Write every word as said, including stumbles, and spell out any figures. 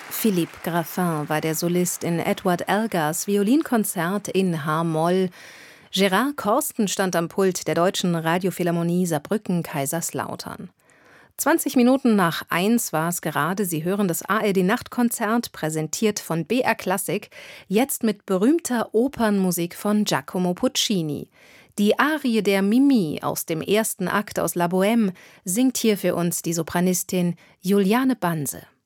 Philippe Graffin war der Solist in Edward Elgars Violinkonzert in H-Moll. Gerard Corsten stand am Pult der Deutschen Radiophilharmonie Saarbrücken-Kaiserslautern. zwanzig Minuten nach eins war es gerade. Sie hören das A R D-Nachtkonzert, präsentiert von B R Klassik, jetzt mit berühmter Opernmusik von Giacomo Puccini. Die Arie der Mimi aus dem ersten Akt aus La Bohème singt hier für uns die Sopranistin Juliane Banse.